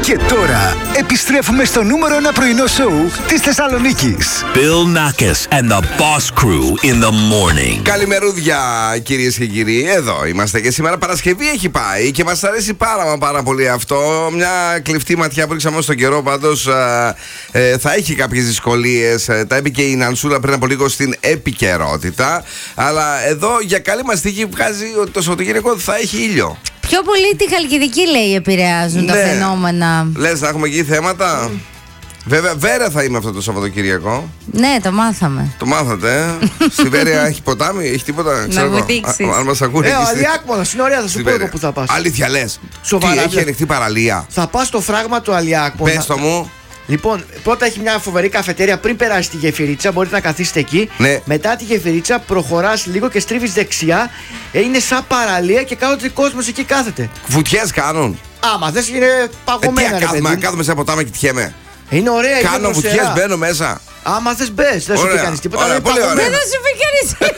Και τώρα επιστρέφουμε στο νούμερο 1 πρωινό σοου της Θεσσαλονίκης. Bill Nackis and the Boss Crew in the morning. Καλημερούδια κυρίες και κύριοι. Εδώ είμαστε και σήμερα Παρασκευή έχει πάει και μας αρέσει πάρα πολύ αυτό. Μια κλεφτή ματιά που ρίξαμε στον καιρό πάντως θα έχει κάποιες δυσκολίες. Τα είπε και η Νανσούλα πριν από λίγο στην επικαιρότητα. Αλλά εδώ για καλή μας τύχη βγάζει ότι το Σαββατοκύριακο θα έχει ήλιο. Πιο πολύ τη Χαλκιδική, λέει, επηρεάζουν τα φαινόμενα. Λες να έχουμε εκεί θέματα. Βέβαια, Βέρα θα είμαι αυτό το Σαββατοκύριακο. Ναι, το μάθαμε. Το μάθατε. Στη Βέρεια έχει ποτάμι, έχει τίποτα. Να μου δείξεις. Αν μας ακούνε. Ο Αλιάκμονας είναι ωραία, θα σου πω εγώ που θα πας. Αλήθεια λες? Σοβαρά. Τι, έχει ανοιχτή παραλία? Θα πας στο φράγμα του Αλιάκμονα. Πες το μου. Λοιπόν, πρώτα έχει μια φοβερή καφετέρια πριν περάσει τη γεφυρίτσα. Μπορείτε να καθίσετε εκεί. Ναι. Μετά τη γεφυρίτσα προχωράς λίγο και στρίβεις δεξιά. Είναι σαν παραλία και κάποτε κόσμος εκεί κάθεται. Βουτιές κάνουν. Άμα θες είναι παγωμένα. Κάθομαι σε ποτάμι και τυχέμαι. Είναι ωραία. Κάνω βουτιές, μπαίνω μέσα. Άμα θες μπες, δεν σου πει κανείς τίποτα. Ωραία, πολύ ωραία. Δεν θα σου πει κανείς.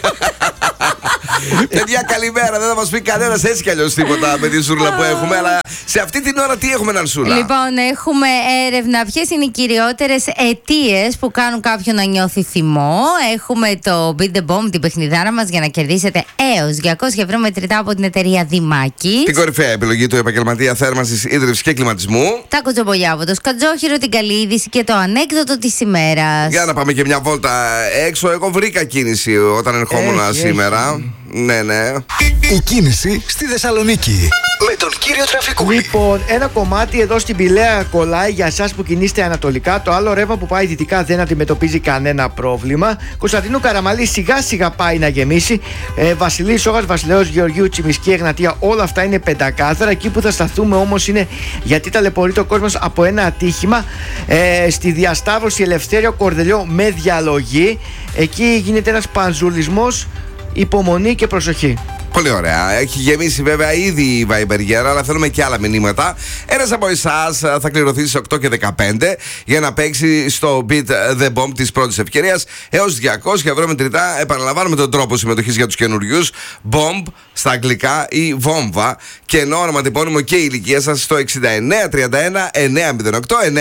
Παιδιά, καλημέρα. Δεν θα μας πει κανένας έτσι κι αλλιώς τίποτα με τη σούρλα που έχουμε. Αλλά σε αυτή την ώρα τι έχουμε, Νανσούλα? Λοιπόν, έχουμε έρευνα. Ποιες είναι οι κυριότερες αιτίες που κάνουν κάποιον να νιώθει θυμό? Έχουμε το Beat the Bomb, την παιχνιδάρα μας, για να κερδίσετε έως 200 ευρώ μετρητά από την εταιρεία Δημάκη. Την κορυφαία επιλογή του επαγγελματία θέρμανσης, ίδρυυσης και κλιματισμού. Τα κοτζομπολιά από το Σκατζόχυρο, την καλή είδηση και το ανέκδοτο της ημέρας. Για να πάμε και μια βόλτα έξω. Εγώ βρήκα κίνηση όταν ερχόμουν σήμερα. Ναι. Η κίνηση στη Θεσσαλονίκη με τον κύριο Τραφικούλη. Λοιπόν, ένα κομμάτι εδώ στην Πηλαία κολλάει για εσάς που κινείστε ανατολικά. Το άλλο ρεύμα που πάει δυτικά δεν αντιμετωπίζει κανένα πρόβλημα. Κωνσταντίνου Καραμαλή σιγά σιγά πάει να γεμίσει. Βασιλής Σόγας, Βασιλέος Γεωργίου, Τσιμισκή, Εγνατία, όλα αυτά είναι πεντακάθαρα. Εκεί που θα σταθούμε όμως είναι γιατί ταλαιπωρείται ο κόσμος από ένα ατύχημα στη διασταύρωση Ελευθέριο Κορδελιό με διαλογή. Εκεί γίνεται ένας πανζουλισμός. Υπομονή και προσοχή. Πολύ ωραία. Έχει γεμίσει βέβαια ήδη η Βαϊμπεργέρα, αλλά θέλουμε και άλλα μηνύματα. Ένας από εσάς θα κληρωθεί στις 8 και 15 για να παίξει στο Beat the Bomb της πρώτης ευκαιρίας έως 200 ευρώ μετρητά. Επαναλαμβάνουμε τον τρόπο συμμετοχής για τους καινούριους. Bomb στα αγγλικά ή βόμβα. Και ενώ ονοματεπώνυμο και η ηλικία σας στο 69 31 908 9.